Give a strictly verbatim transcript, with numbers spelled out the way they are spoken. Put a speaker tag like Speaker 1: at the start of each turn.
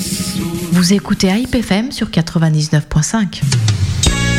Speaker 1: Vous écoutez Hype F M sur quatre-vingt-dix-neuf point cinq.